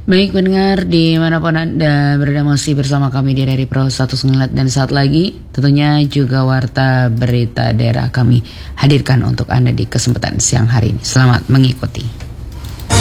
Baik pendengar dimanapun Anda berada masih bersama kami di dari Pro 1 dan saat lagi tentunya juga warta berita daerah kami hadirkan untuk Anda di kesempatan siang hari ini. Selamat mengikuti.